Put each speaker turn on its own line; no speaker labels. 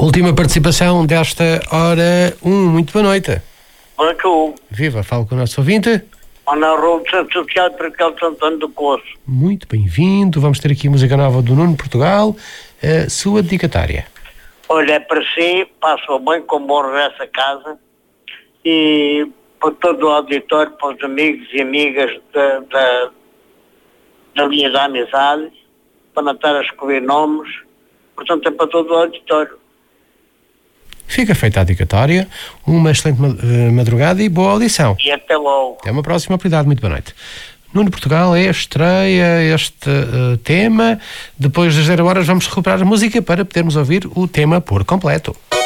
Última participação desta hora 1. Muito boa noite.
Muito.
Viva, falo com o nosso ouvinte.
Ana Rua de Santo Social para aquele Santana do Poço.
Muito bem-vindo. Vamos ter aqui a música nova do Nuno Portugal. Sua dedicatória.
Olha, é para si, passo bem com bom regresso a casa e para todo o auditório, para os amigos e amigas da linha da amizade, para não estar a escolher nomes, portanto é para todo o auditório.
Fica feita a dedicatória, uma excelente madrugada e boa audição.
E até logo.
Até uma próxima oportunidade, muito boa noite. Nuno Portugal estreia este tema. Depois das 0 horas vamos recuperar a música para podermos ouvir o tema por completo.